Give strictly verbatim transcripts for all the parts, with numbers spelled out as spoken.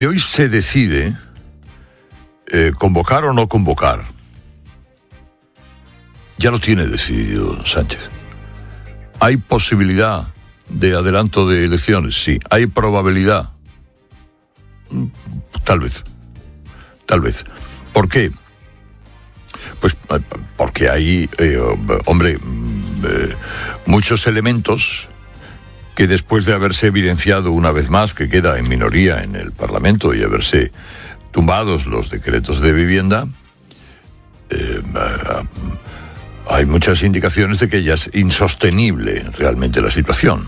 Y hoy se decide eh, convocar o no convocar. Ya lo tiene decidido Sánchez. ¿Hay posibilidad de adelanto de elecciones? Sí. ¿Hay probabilidad? Tal vez. Tal vez. ¿Por qué? Pues porque hay, eh, hombre, eh, muchos elementos que después de haberse evidenciado una vez más que queda en minoría en el Parlamento y haberse tumbados los decretos de vivienda, eh, hay muchas indicaciones de que ya es insostenible realmente la situación.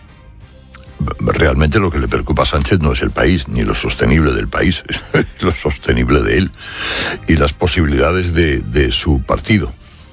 Realmente lo que le preocupa a Sánchez no es el país, ni lo sostenible del país, es lo sostenible de él y las posibilidades de, de su partido.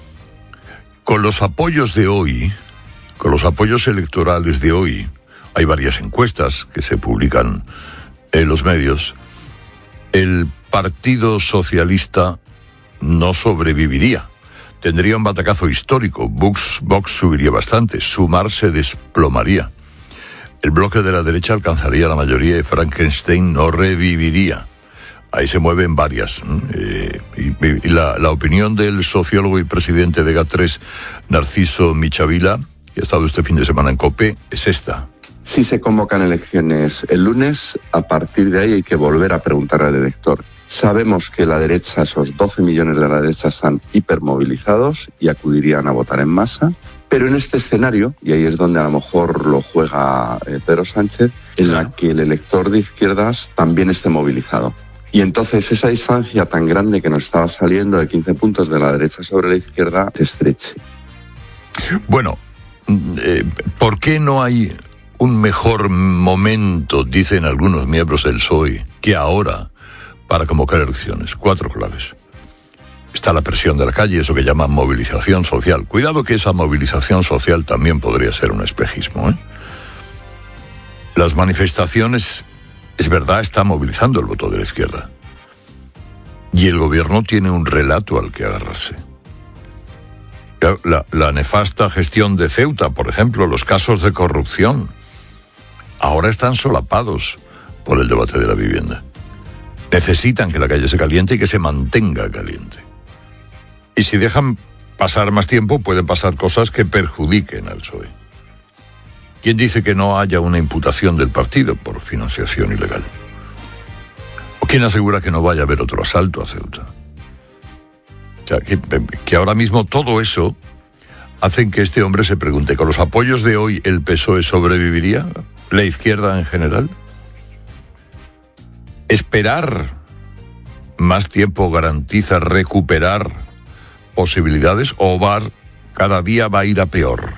Con los apoyos de hoy, con los apoyos electorales de hoy, hay varias encuestas que se publican en los medios, el Partido Socialista no sobreviviría. Tendría un batacazo histórico, Vox, Vox subiría bastante, Sumar se desplomaría. El bloque de la derecha alcanzaría la mayoría y Frankenstein no reviviría. Ahí se mueven varias. Eh, y y la, la opinión del sociólogo y presidente de G A tres, Narciso Michavila, que ha estado este fin de semana en COPE, es esta. Si se convocan elecciones el lunes, a partir de ahí hay que volver a preguntar al elector. Sabemos que la derecha, esos doce millones de la derecha, están hipermovilizados y acudirían a votar en masa. Pero en este escenario, y ahí es donde a lo mejor lo juega eh, Pedro Sánchez, en la que el elector de izquierdas también esté movilizado. Y entonces esa distancia tan grande que nos estaba saliendo de quince puntos de la derecha sobre la izquierda se estreche. Bueno, eh, ¿por qué no hay un mejor momento, dicen algunos miembros del P S O E, que ahora para convocar elecciones? Cuatro claves. Está la presión de la calle, eso que llaman movilización social. Cuidado que esa movilización social también podría ser un espejismo, ¿eh? Las manifestaciones, es verdad, están movilizando el voto de la izquierda. Y el gobierno tiene un relato al que agarrarse. La, la nefasta gestión de Ceuta, por ejemplo, los casos de corrupción, ahora están solapados por el debate de la vivienda. Necesitan que la calle se caliente y que se mantenga caliente. Y si dejan pasar más tiempo, pueden pasar cosas que perjudiquen al P S O E. ¿Quién dice que no haya una imputación del partido por financiación ilegal? ¿O quién asegura que no vaya a haber otro asalto a Ceuta? O sea, que, que ahora mismo todo eso hacen que este hombre se pregunte, ¿con los apoyos de hoy el P S O E sobreviviría? ¿La izquierda en general? ¿Esperar más tiempo garantiza recuperar posibilidades o va, cada día va a ir a peor?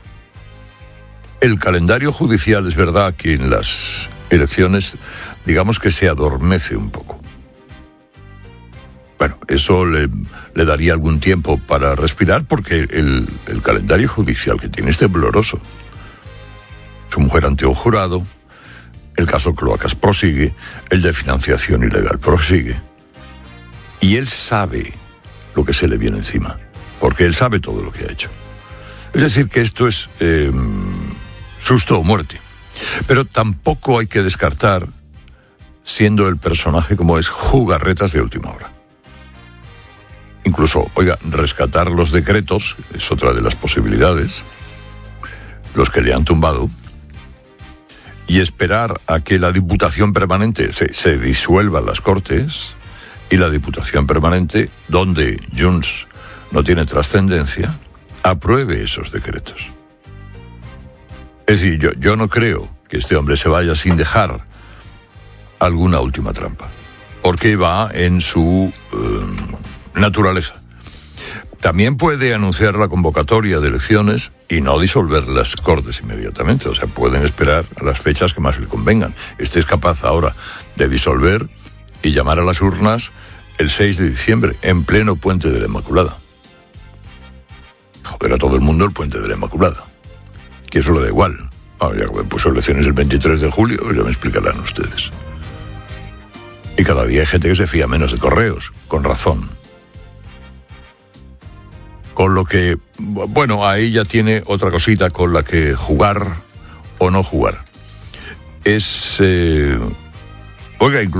El calendario judicial es verdad que en las elecciones, digamos que se adormece un poco. Bueno, eso le, le daría algún tiempo para respirar porque el, el calendario judicial que tiene es tembloroso. Su mujer ante un jurado, el caso Cloacas prosigue, el de financiación ilegal prosigue. Y él sabe lo que se le viene encima, porque él sabe todo lo que ha hecho. Es decir, que esto es eh, susto o muerte. Pero tampoco hay que descartar, siendo el personaje como es, jugarretas de última hora. Incluso, oiga, rescatar los decretos es otra de las posibilidades, los que le han tumbado, y esperar a que la Diputación Permanente se, se disuelva en las Cortes, y la Diputación Permanente, donde Junts no tiene trascendencia, apruebe esos decretos. Es decir, yo, yo no creo que este hombre se vaya sin dejar alguna última trampa, porque va en su eh, naturaleza. También puede anunciar la convocatoria de elecciones y no disolver las Cortes inmediatamente. O sea, pueden esperar a las fechas que más le convengan. Este es capaz ahora de disolver y llamar a las urnas el seis de diciembre, en pleno Puente de la Inmaculada. Joder a todo el mundo el Puente de la Inmaculada. Que eso le da igual. Ah, ya que puso elecciones el veintitrés de julio, ya me explicarán ustedes. Y cada día hay gente que se fía menos de Correos, con razón. Con lo que, bueno, ahí ya tiene otra cosita con la que jugar o no jugar. Es... Eh, Oiga,